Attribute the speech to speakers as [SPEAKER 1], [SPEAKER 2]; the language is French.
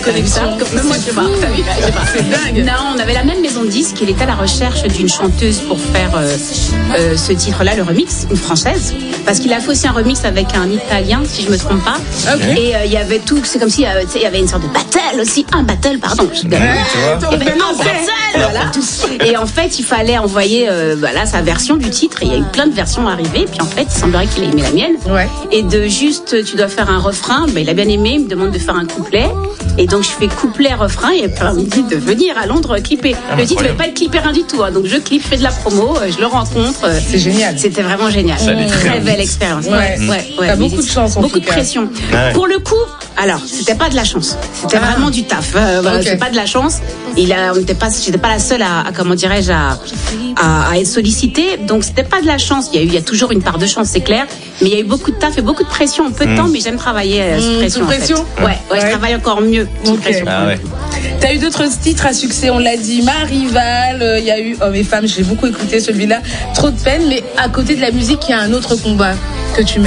[SPEAKER 1] connexion.
[SPEAKER 2] Même moi, je sais pas.
[SPEAKER 1] C'est dingue.
[SPEAKER 2] Non, on avait la même maison de disques. Il était à la recherche d'une chanteuse pour faire ce titre-là, le remix, une française. Parce qu'il a fait aussi un remix avec un Italien, si je me trompe pas.
[SPEAKER 1] Okay.
[SPEAKER 2] Et il y avait tout, c'est comme si il y avait une sorte de battle aussi. Un battle, pardon.
[SPEAKER 1] Tu vois.
[SPEAKER 2] Voilà. Et en fait, il fallait envoyer sa version du titre. Et il y a eu plein de versions arrivées. Puis en fait, il semblerait qu'il ait aimé la mienne.
[SPEAKER 1] Ouais.
[SPEAKER 2] Et de juste, tu dois faire un refrain. Ben, il a bien aimé. Il me demande de faire un couplet. Et donc, je fais couplet, refrain. Et après, il me dit de venir à Londres clipper. Le titre ne va pas être clippé, rien du tout. Hein. Donc, je clippe, je fais de la promo, je le rencontre.
[SPEAKER 1] C'est génial.
[SPEAKER 2] C'était vraiment génial. Très belle expérience.
[SPEAKER 1] Ouais. T'as beaucoup de chance, en
[SPEAKER 2] beaucoup
[SPEAKER 1] tout
[SPEAKER 2] de pression.
[SPEAKER 3] Ouais.
[SPEAKER 2] Pour le coup, alors, c'était pas de la chance. C'était vraiment du taf.
[SPEAKER 1] Okay.
[SPEAKER 2] C'est pas de la chance. J'étais pas la seule à comment dirais-je, à être sollicitée. Donc, c'était pas de la chance. Il y a toujours une part de chance, c'est clair. Mais il y a eu beaucoup de taf et beaucoup de pression en peu de temps. Mais j'aime travailler sous pression.
[SPEAKER 1] Sous pression?
[SPEAKER 2] En fait. Ouais, je travaille encore mieux sous pression.
[SPEAKER 3] Ah ouais.
[SPEAKER 1] T'as eu d'autres titres à succès, on l'a dit, Ma Rivale, il y a eu Hommes et Femmes, j'ai beaucoup écouté celui-là, Trop de peine, mais à côté de la musique, il y a un autre combat que tu mènes.